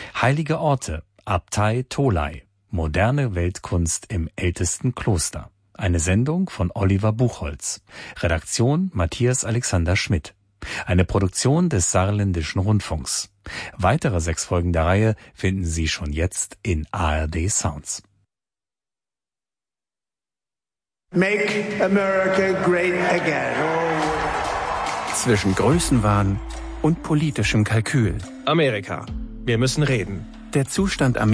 Heilige Orte, Abtei Tholey. Moderne Weltkunst im ältesten Kloster. Eine Sendung von Oliver Buchholz. Redaktion Matthias Alexander Schmidt. Eine Produktion des Saarländischen Rundfunks. Weitere 6 Folgen der Reihe finden Sie schon jetzt in ARD Sounds. Make America great again. Zwischen Größenwahn und politischem Kalkül. Amerika. Wir müssen reden. Der Zustand